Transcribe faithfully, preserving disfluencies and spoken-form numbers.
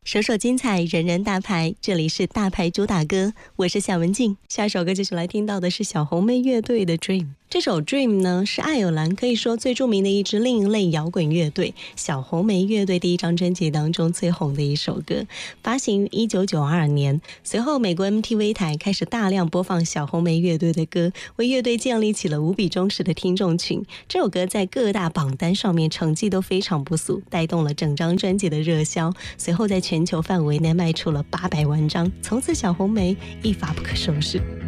首首精彩，人人大牌，这里是大牌主打歌，我是夏文静。下一首歌继续来听到的是小红莓乐队的 Dream。 这首 Dream 呢，是爱尔兰可以说最著名的一支另一类摇滚乐队小红莓乐队第一张专辑当中最红的一首歌，发行于一九九二年。随后美国 M T V 台开始大量播放小红莓乐队的歌，为乐队建立起了无比忠实的听众群。这首歌在各大榜单上面成绩都非常不俗，带动了整张专辑的热销，随后在全球范围内卖出了八百万张，从此小红莓一发不可收拾。